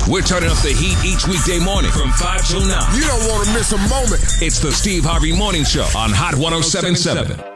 We're turning up the heat each weekday morning from 5 till 9. You don't want to miss a moment. It's the Steve Harvey Morning Show on Hot 107.7.